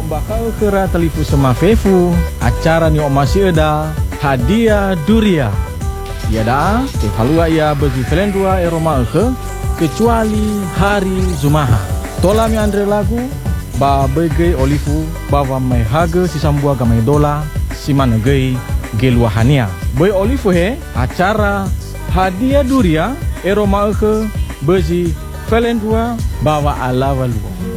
bakal kera telifu sama Fefu acara ni masih ada hadiah duria. Ya dah, halua ya bagi Felendua Eroma ke kecuali hari Zumaha. Tola mi andre lagu ba bege olifu bawa mai haga si sambua gamai dola si mana gei geluahania. Boy olifu he acara hadiah duria Eroma ke bagi Felendua bawa ala walua.